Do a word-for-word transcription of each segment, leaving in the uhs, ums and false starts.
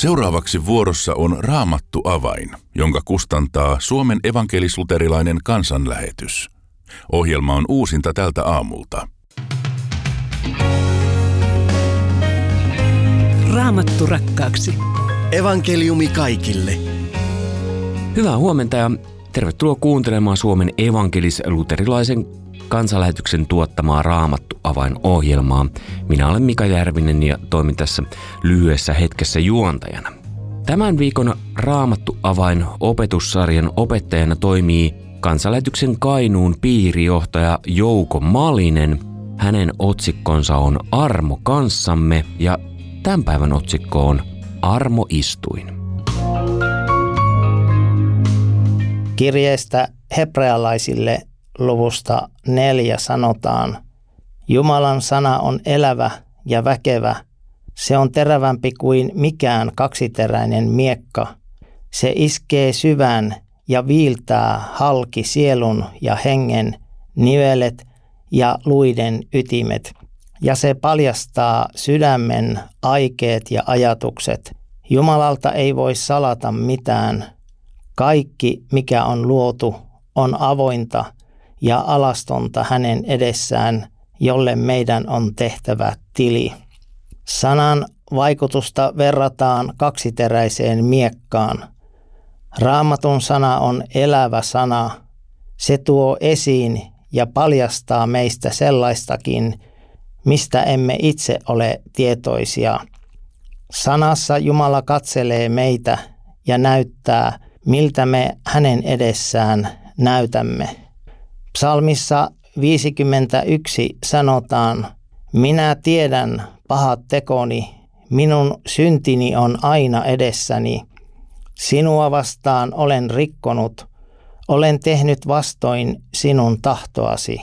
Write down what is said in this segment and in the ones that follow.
Seuraavaksi vuorossa on Raamattu avain, jonka kustantaa Suomen evankelis-luterilainen kansanlähetys. Ohjelma on uusinta tältä aamulta. Raamattu rakkaaksi. Evankeliumi kaikille. Hyvää huomenta ja tervetuloa kuuntelemaan Suomen evankelis-luterilaisen kansanlähetyksen tuottamaa Raamattu avain-ohjelmaa. Minä olen Mika Järvinen ja toimin tässä lyhyessä hetkessä juontajana. Tämän viikon Raamattu avain opetussarjan opettajana toimii kansanlähetyksen Kainuun piirijohtaja Jouko Malinen. Hänen otsikkonsa on Armo kanssamme ja tämän päivän otsikko on Armo istuin. Kirjeestä hebrealaisille luvusta neljä sanotaan: Jumalan sana on elävä ja väkevä. Se on terävämpi kuin mikään kaksiteräinen miekka. Se iskee syvään ja viiltää halki sielun ja hengen, nivelet ja luiden ytimet. Ja se paljastaa sydämen aikeet ja ajatukset. Jumalalta ei voi salata mitään. Kaikki, mikä on luotu, on avointa ja alastonta hänen edessään, jolle meidän on tehtävä tili. Sanan vaikutusta verrataan kaksiteräiseen miekkaan. Raamatun sana on elävä sana. Se tuo esiin ja paljastaa meistä sellaistakin, mistä emme itse ole tietoisia. Sanassa Jumala katselee meitä ja näyttää, miltä me hänen edessään näytämme. Psalmissa viisikymmentäyksi sanotaan: Minä tiedän pahat tekoni, minun syntini on aina edessäni. Sinua vastaan olen rikkonut, olen tehnyt vastoin sinun tahtoasi.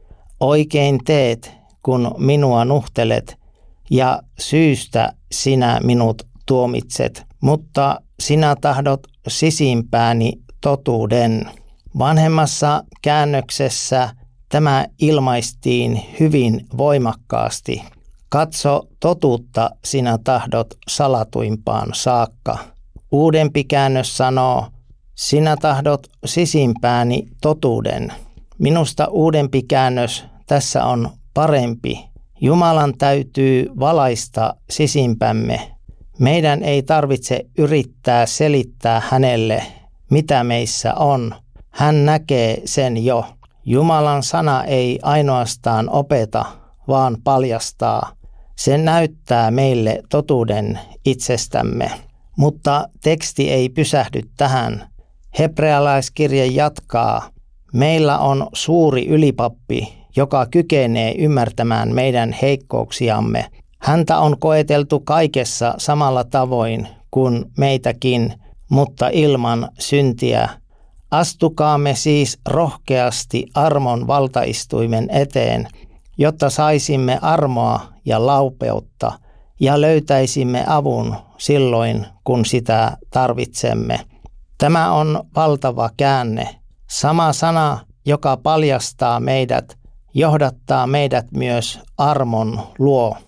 Oikein teet, kun minua nuhtelet, ja syystä sinä minut tuomitset, mutta sinä tahdot sisimpääni totuuden. Vanhemmassa käännöksessä tämä ilmaistiin hyvin voimakkaasti. Katso, totuutta sinä tahdot salatuimpaan saakka. Uudempi käännös sanoo: sinä tahdot sisimpääni totuuden. Minusta uudempi käännös tässä on parempi. Jumalan täytyy valaista sisimpämme. Meidän ei tarvitse yrittää selittää hänelle, mitä meissä on. Hän näkee sen jo. Jumalan sana ei ainoastaan opeta, vaan paljastaa. Se näyttää meille totuuden itsestämme. Mutta teksti ei pysähdy tähän. Hebrealaiskirje jatkaa: meillä on suuri ylipappi, joka kykenee ymmärtämään meidän heikkouksiamme. Häntä on koeteltu kaikessa samalla tavoin kuin meitäkin, mutta ilman syntiä. Astukaamme siis rohkeasti armon valtaistuimen eteen, jotta saisimme armoa ja laupeutta ja löytäisimme avun silloin, kun sitä tarvitsemme. Tämä on valtava käänne. Sama sana, joka paljastaa meidät, johdattaa meidät myös armon luo.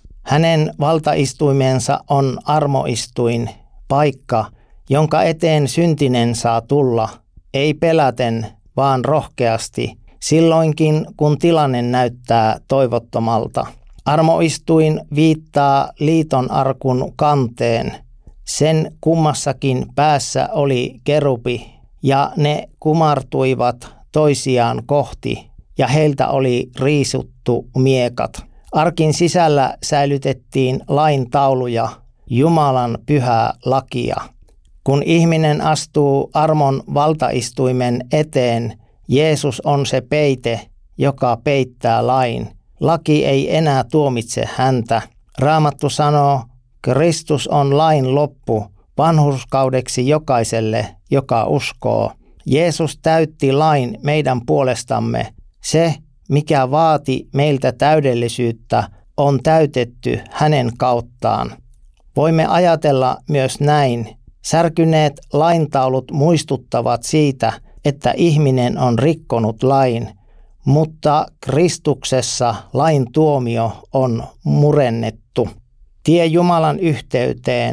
Hänen valtaistuimensa on armoistuin, paikka, jonka eteen syntinen saa tulla, ei peläten, vaan rohkeasti, silloinkin kun tilanne näyttää toivottomalta. Armoistuin viittaa liiton arkun kanteen. Sen kummassakin päässä oli kerubi, ja ne kumartuivat toisiaan kohti, ja heiltä oli riisuttu miekat. Arkin sisällä säilytettiin lain tauluja, Jumalan pyhää lakia. Kun ihminen astuu armon valtaistuimen eteen, Jeesus on se peite, joka peittää lain. Laki ei enää tuomitse häntä. Raamattu sanoo: Kristus on lain loppu vanhurskaudeksi jokaiselle, joka uskoo. Jeesus täytti lain meidän puolestamme. Se, mikä vaati meiltä täydellisyyttä, on täytetty hänen kauttaan. Voimme ajatella myös näin. Särkyneet laintaulut muistuttavat siitä, että ihminen on rikkonut lain, mutta Kristuksessa lain tuomio on murennettu. Tie Jumalan yhteyteen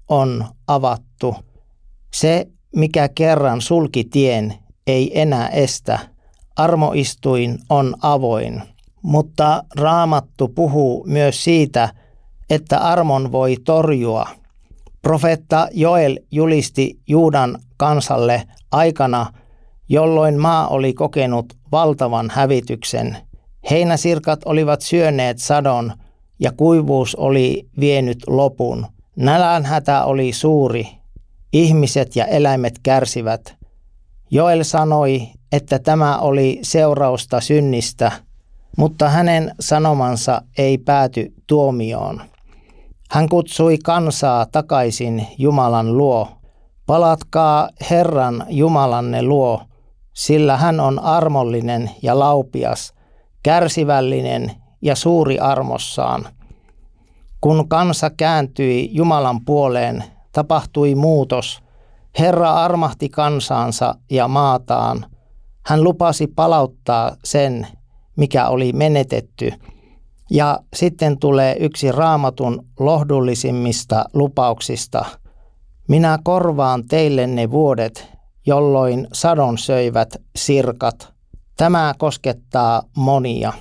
on avattu. Se, mikä kerran sulki tien, ei enää estä. Armoistuin on avoin. Mutta Raamattu puhuu myös siitä, että armon voi torjua. Profeetta Joel julisti Juudan kansalle aikana, jolloin maa oli kokenut valtavan hävityksen. Heinäsirkat olivat syöneet sadon ja kuivuus oli vienyt lopun. Nälänhätä oli suuri. Ihmiset ja eläimet kärsivät. Joel sanoi, että tämä oli seurausta synnistä, mutta hänen sanomansa ei pääty tuomioon. Hän kutsui kansaa takaisin Jumalan luo. Palatkaa Herran Jumalanne luo, sillä hän on armollinen ja laupias, kärsivällinen ja suuri armossaan. Kun kansa kääntyi Jumalan puoleen, tapahtui muutos. Herra armahti kansaansa ja maataan. Hän lupasi palauttaa sen, mikä oli menetetty. Ja sitten tulee yksi Raamatun lohdullisimmista lupauksista. Minä korvaan teille ne vuodet, jolloin sadon söivät sirkat. Tämä koskettaa monia.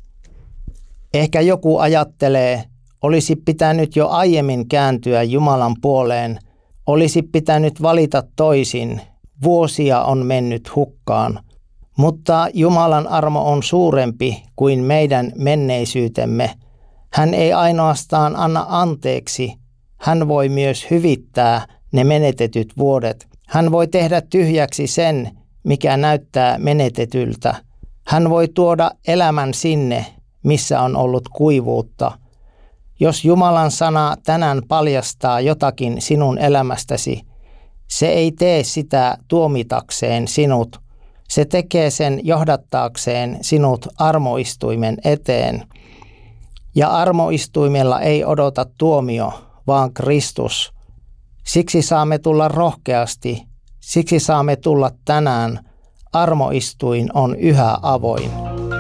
Ehkä joku ajattelee, olisi pitänyt jo aiemmin kääntyä Jumalan puoleen, olisi pitänyt valita toisin, vuosia on mennyt hukkaan. Mutta Jumalan armo on suurempi kuin meidän menneisyytemme. Hän ei ainoastaan anna anteeksi, hän voi myös hyvittää ne menetetyt vuodet. Hän voi tehdä tyhjäksi sen, mikä näyttää menetetyltä. Hän voi tuoda elämän sinne, missä on ollut kuivuutta. Jos Jumalan sana tänään paljastaa jotakin sinun elämästäsi, se ei tee sitä tuomitakseen sinut. Se tekee sen johdattaakseen sinut armoistuimen eteen. Ja armoistuimella ei odota tuomio, vaan Kristus. Siksi saamme tulla rohkeasti, siksi saamme tulla tänään. Armoistuin on yhä avoin.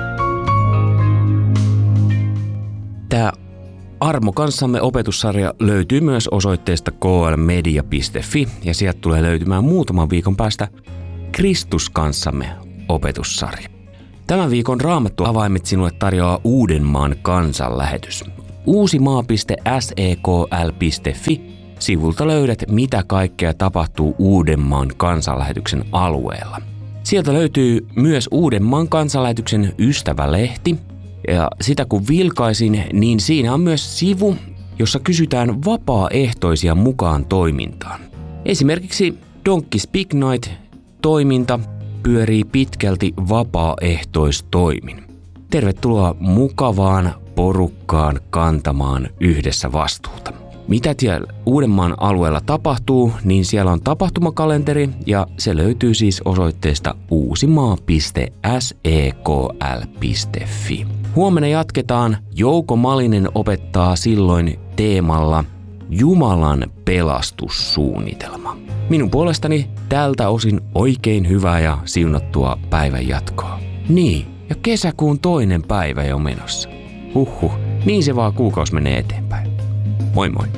Tämä Armo kanssamme opetussarja löytyy myös osoitteesta k l media piste f i ja sieltä tulee löytymään muutaman viikon päästä Kristus kanssamme opetussarja. Tämän viikon Raamattu avaimet sinulle tarjoaa Uudenmaan kansanlähetys. uusimaa piste s e k l piste f i sivulta löydät, mitä kaikkea tapahtuu Uudenmaan kansanlähetyksen alueella. Sieltä löytyy myös Uudenmaan kansanlähetyksen ystävälehti. Ja sitä kun vilkaisin, niin siinä on myös sivu, jossa kysytään vapaaehtoisia mukaan toimintaan. Esimerkiksi Donkey Speak Night-toiminta pyörii pitkälti vapaaehtoistoimin. Tervetuloa mukavaan porukkaan kantamaan yhdessä vastuuta. Mitä siellä Uudenmaan alueella tapahtuu, niin siellä on tapahtumakalenteri ja se löytyy siis osoitteesta uusimaa piste s e k l piste f i. Huomenna jatketaan. Jouko Malinen opettaa silloin teemalla Jumalan pelastussuunnitelma. Minun puolestani tältä osin oikein hyvää ja siunattua päivän jatkoa. Niin, ja kesäkuun toinen päivä jo menossa. Huhhuh, niin se vaan kuukausi menee eteenpäin. Moi moi!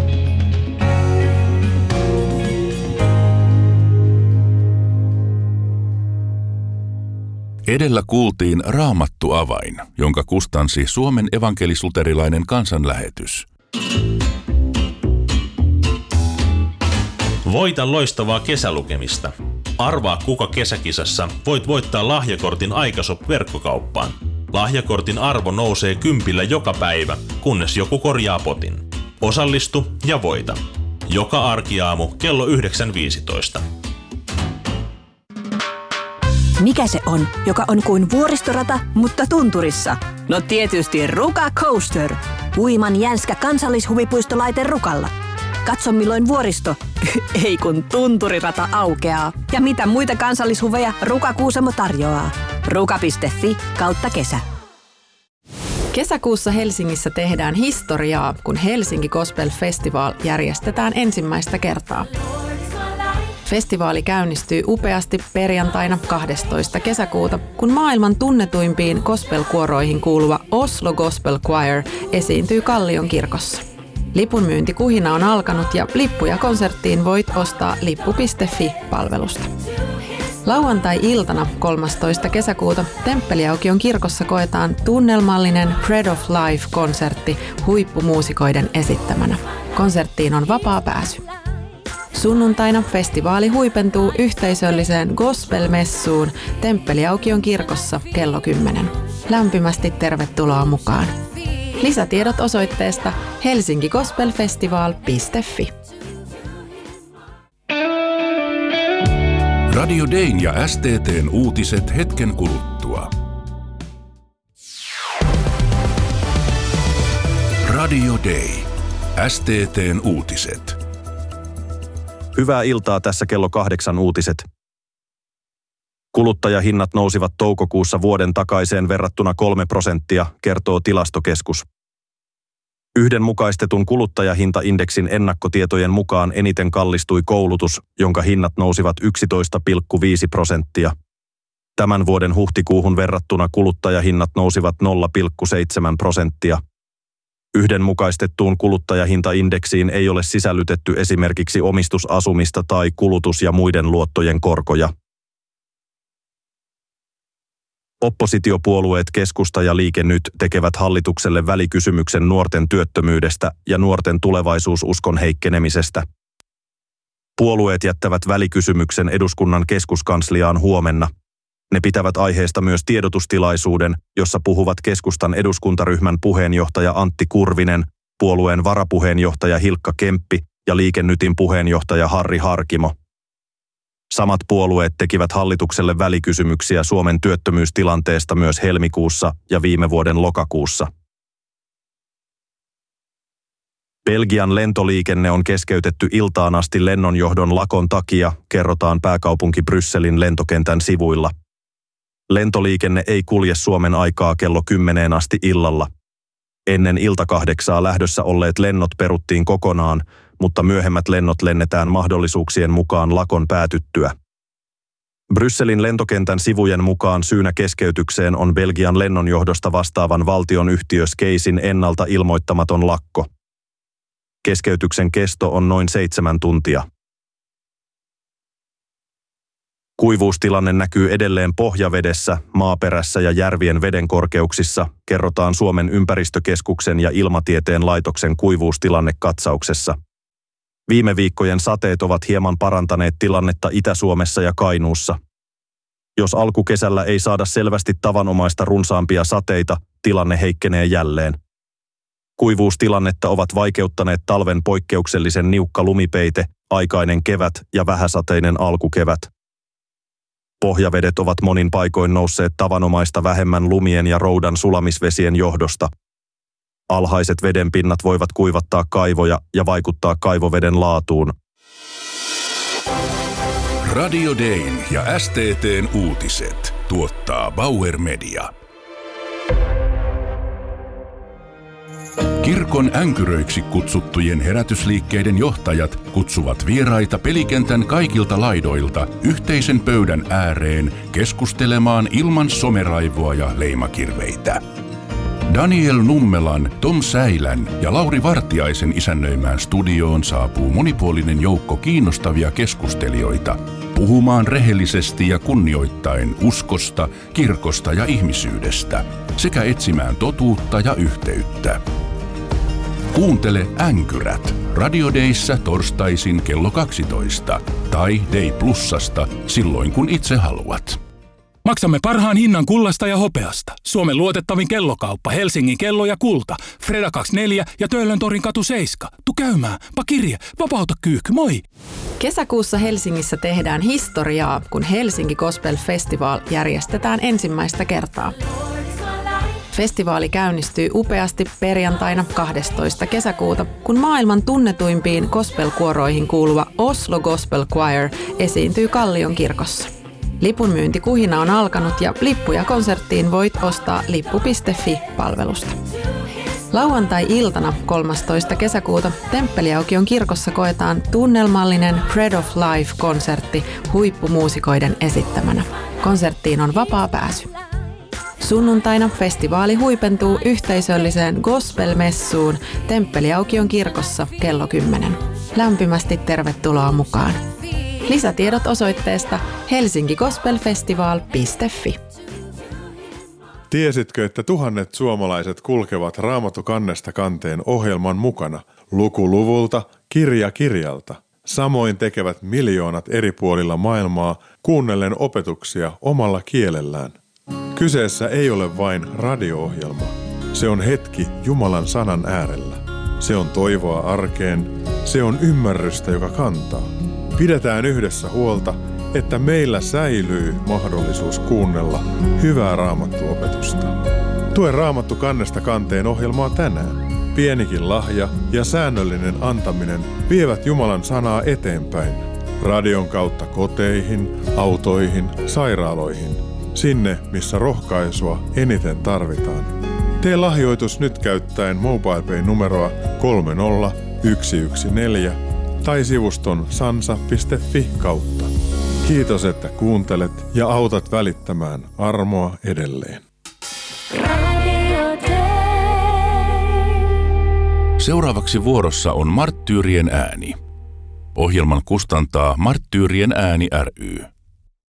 Edellä kuultiin Raamattu avain, jonka kustansi Suomen evankelis-luterilainen kansanlähetys. Voita loistavaa kesälukemista. Arvaa, kuka kesäkisassa voit voittaa lahjakortin Aikashop-verkkokauppaan. Lahjakortin arvo nousee kympillä joka päivä, kunnes joku korjaa potin. Osallistu ja voita. Joka arkiaamu kello yhdeksän viisitoista. Mikä se on, joka on kuin vuoristorata, mutta tunturissa? No tietysti Ruka Coaster. Uiman jänskä kansallishuvipuistolaite Rukalla. Katso milloin vuoristo, ei kun tunturirata aukeaa. Ja mitä muita kansallishuveja Ruka Kuusamo tarjoaa. ruka piste f i kautta kesä. Kesäkuussa Helsingissä tehdään historiaa, kun Helsinki Gospel Festival järjestetään ensimmäistä kertaa. Festivaali käynnistyy upeasti perjantaina kahdestoista kesäkuuta, kun maailman tunnetuimpiin gospel-kuoroihin kuuluva Oslo Gospel Choir esiintyy Kallion kirkossa. Lipun myyntikuhina on alkanut ja lippuja konserttiin voit ostaa lippu piste fi-palvelusta. Lauantai-iltana kolmastoista kesäkuuta Temppeliaukion kirkossa koetaan tunnelmallinen Bread of Life-konsertti huippumuusikoiden esittämänä. Konserttiin on vapaa pääsy. Sunnuntaina festivaali huipentuu yhteisölliseen gospel-messuun Temppeliaukion kirkossa kello kymmenen. Lämpimästi tervetuloa mukaan. Lisätiedot osoitteesta helsinki gospel festival piste fi. Radio Dayn ja S T T:n uutiset hetken kuluttua. Radio Day. S T T:n uutiset. Hyvää iltaa, tässä kello kahdeksan uutiset. Kuluttajahinnat nousivat toukokuussa vuoden takaiseen verrattuna kolme prosenttia, kertoo Tilastokeskus. Yhdenmukaistetun kuluttajahintaindeksin ennakkotietojen mukaan eniten kallistui koulutus, jonka hinnat nousivat yksitoista pilkku viisi prosenttia. Tämän vuoden huhtikuuhun verrattuna kuluttajahinnat nousivat nolla pilkku seitsemän prosenttia. Yhdenmukaistettuun kuluttajahintaindeksiin ei ole sisällytetty esimerkiksi omistusasumista tai kulutus- ja muiden luottojen korkoja. Oppositiopuolueet Keskusta ja Liike Nyt tekevät hallitukselle välikysymyksen nuorten työttömyydestä ja nuorten tulevaisuususkon heikkenemisestä. Puolueet jättävät välikysymyksen eduskunnan keskuskansliaan huomenna. Ne pitävät aiheesta myös tiedotustilaisuuden, jossa puhuvat keskustan eduskuntaryhmän puheenjohtaja Antti Kurvinen, puolueen varapuheenjohtaja Hilkka Kemppi ja Liike Nytin puheenjohtaja Harri Harkimo. Samat puolueet tekivät hallitukselle välikysymyksiä Suomen työttömyystilanteesta myös helmikuussa ja viime vuoden lokakuussa. Belgian lentoliikenne on keskeytetty iltaan asti lennonjohdon lakon takia, kerrotaan pääkaupunki Brysselin lentokentän sivuilla. Lentoliikenne ei kulje Suomen aikaa kello kymmeneen asti illalla. Ennen iltakahdeksaa lähdössä olleet lennot peruttiin kokonaan, mutta myöhemmät lennot lennetään mahdollisuuksien mukaan lakon päätyttyä. Brysselin lentokentän sivujen mukaan syynä keskeytykseen on Belgian lennonjohdosta vastaavan valtionyhtiö Skeicin ennalta ilmoittamaton lakko. Keskeytyksen kesto on noin seitsemän tuntia. Kuivuustilanne näkyy edelleen pohjavedessä, maaperässä ja järvien vedenkorkeuksissa, kerrotaan Suomen ympäristökeskuksen ja Ilmatieteen laitoksen kuivuustilannekatsauksessa. Viime viikkojen sateet ovat hieman parantaneet tilannetta Itä-Suomessa ja Kainuussa. Jos alkukesällä ei saada selvästi tavanomaista runsaampia sateita, tilanne heikkenee jälleen. Kuivuustilannetta ovat vaikeuttaneet talven poikkeuksellisen niukka lumipeite, aikainen kevät ja vähäsateinen alkukevät. Pohjavedet ovat monin paikoin nousseet tavanomaista vähemmän lumien ja roudan sulamisvesien johdosta. Alhaiset vedenpinnat voivat kuivattaa kaivoja ja vaikuttaa kaivoveden laatuun. Radio Dayn ja S T T:n uutiset tuottaa Bauer Media. Kirkon änkyröiksi kutsuttujen herätysliikkeiden johtajat kutsuvat vieraita pelikentän kaikilta laidoilta yhteisen pöydän ääreen keskustelemaan ilman someraivoa ja leimakirveitä. Daniel Nummelan, Tom Säilän ja Lauri Vartiaisen isännöimään studioon saapuu monipuolinen joukko kiinnostavia keskustelijoita puhumaan rehellisesti ja kunnioittaen uskosta, kirkosta ja ihmisyydestä sekä etsimään totuutta ja yhteyttä. Kuuntele Änkyrät Radio Dayssä torstaisin kello kaksitoista tai Day Plusasta silloin kun itse haluat. Maksamme parhaan hinnan kullasta ja hopeasta. Suomen luotettavin kellokauppa, Helsingin kello ja kulta. Freda kaksikymmentäneljä ja Töölöntorin katu seitsemän. Tu käymään, pakirje, vapauta kyykky, moi! Kesäkuussa Helsingissä tehdään historiaa, kun Helsinki Gospel Festival järjestetään ensimmäistä kertaa. Festivaali käynnistyy upeasti perjantaina kahdestoista kesäkuuta, kun maailman tunnetuimpiin gospelkuoroihin kuuluva Oslo Gospel Choir esiintyy Kallion kirkossa. Lipun myyntikuhina on alkanut ja lippuja konserttiin voit ostaa lippu piste fi-palvelusta. Lauantai-iltana kolmastoista kesäkuuta Temppeliaukion kirkossa koetaan tunnelmallinen Bread of Life-konsertti huippumuusikoiden esittämänä. Konserttiin on vapaa pääsy. Sunnuntaina festivaali huipentuu yhteisölliseen gospel-messuun Temppeliaukion kirkossa kello kymmenen. Lämpimästi tervetuloa mukaan. Lisätiedot osoitteesta helsinki gospel festival piste fi. Tiesitkö, että tuhannet suomalaiset kulkevat Raamattu kannesta kanteen ohjelman mukana luku luvulta, kirja kirjalta? Samoin tekevät miljoonat eri puolilla maailmaa kuunnellen opetuksia omalla kielellään. Kyseessä ei ole vain radio-ohjelma. Se on hetki Jumalan sanan äärellä. Se on toivoa arkeen. Se on ymmärrystä, joka kantaa. Pidetään yhdessä huolta, että meillä säilyy mahdollisuus kuunnella hyvää raamattuopetusta. Tue Raamattu kannesta kanteen ohjelmaa tänään. Pienikin lahja ja säännöllinen antaminen vievät Jumalan sanaa eteenpäin. Radion kautta koteihin, autoihin, sairaaloihin. Sinne, missä rohkaisua eniten tarvitaan. Tee lahjoitus nyt käyttäen MobilePay-numeroa kolme nolla yksi yksi neljä tai sivuston sansa piste fi kautta. Kiitos, että kuuntelet ja autat välittämään armoa edelleen. Seuraavaksi vuorossa on Marttyyrien ääni. Ohjelman kustantaa Marttyyrien ääni ry.